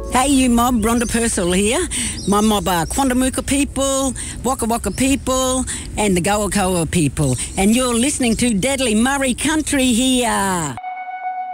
Hey, you mob, Rhonda Purcell here. My mob are Quandamuka people, Waka Waka people, and the Goa Koa people. And you're listening to Deadly Murray Country here.